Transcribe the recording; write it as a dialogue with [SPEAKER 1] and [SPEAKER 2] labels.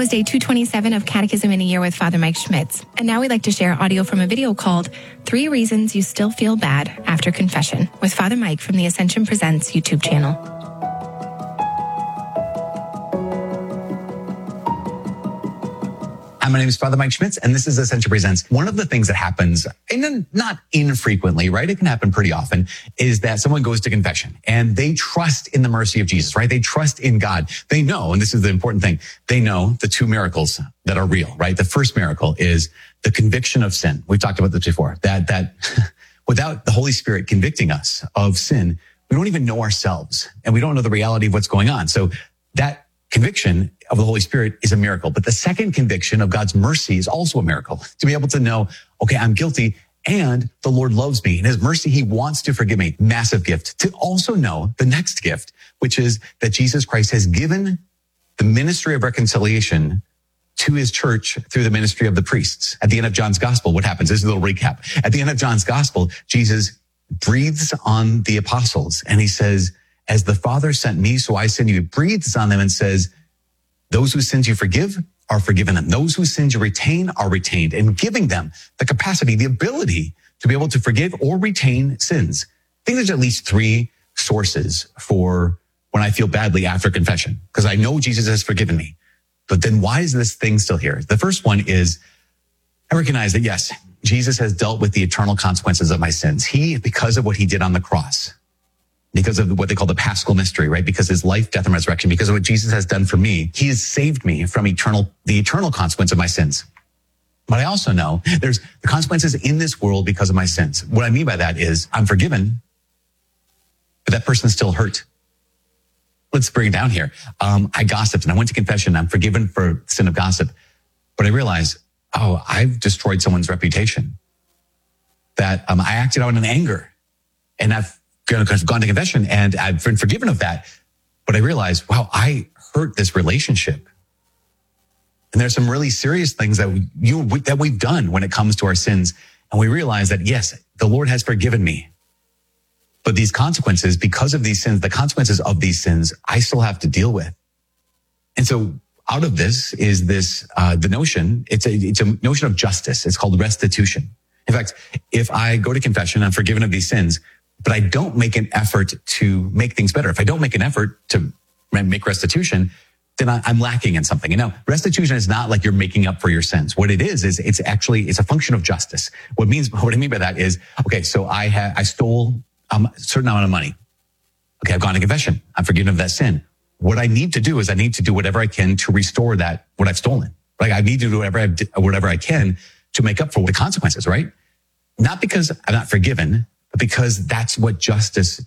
[SPEAKER 1] was day 227 of Catechism in a Year with Father Mike Schmitz. And now we'd like to share audio from a video called 3 Reasons You Still Feel Bad After Confession with Father Mike from the Ascension Presents YouTube channel.
[SPEAKER 2] Hi, my name is Father Mike Schmitz, and this is Ascension Presents. One of the things that happens, and not infrequently, right? It can happen pretty often, is that someone goes to confession and they trust in the mercy of Jesus, right? They trust in God. They know, and this is the important thing, they know the 2 miracles that are real, right? The first miracle is the conviction of sin. We've talked about this before, that without the Holy Spirit convicting us of sin, we don't even know ourselves and we don't know the reality of what's going on. So that conviction of the Holy Spirit is a miracle. But the second conviction of God's mercy is also a miracle. To be able to know, okay, I'm guilty and the Lord loves me. In his mercy, he wants to forgive me. Massive gift. To also know the next gift, which is that Jesus Christ has given the ministry of reconciliation to his church through the ministry of the priests. At the end of John's gospel, what happens? This is a little recap. At the end of John's gospel, Jesus breathes on the apostles and he says, as the Father sent me, so I send you. He breathes on them and says, those whose sins you forgive are forgiven them. Those whose sins you retain are retained, and giving them the capacity, the ability to be able to forgive or retain sins. I think there's at least 3 sources for when I feel badly after confession, because I know Jesus has forgiven me. But then why is this thing still here? The first one is I recognize that, yes, Jesus has dealt with the eternal consequences of my sins. Because of what he did on the cross, because of what they call the Paschal mystery, right? Because his life, death, and resurrection, because of what Jesus has done for me, he has saved me from the eternal consequence of my sins. But I also know there's the consequences in this world because of my sins. What I mean by that is I'm forgiven, but that person's still hurt. Let's bring it down here. I gossiped and I went to confession. I'm forgiven for sin of gossip. But I realized, I've destroyed someone's reputation. That I acted out in anger and I've gone to confession and I've been forgiven of that. But I realized, wow, I hurt this relationship. And there's some really serious things that we've done when it comes to our sins. And we realize that, yes, the Lord has forgiven me. But these consequences, because of these sins, the consequences of these sins, I still have to deal with. And so out of this is the notion, it's a notion of justice. It's called restitution. In fact, if I go to confession, I'm forgiven of these sins, but I don't make an effort to make things better. If I don't make an effort to make restitution, then I'm lacking in something. And now restitution is not like you're making up for your sins. What it is it's a function of justice. What I mean by that is, okay, so I stole a certain amount of money. Okay, I've gone to confession. I'm forgiven of that sin. What I need to do is I need to do whatever I can to restore what I've stolen. Like I need to do whatever I can to make up for the consequences, right? Not because I'm not forgiven, but because that's what justice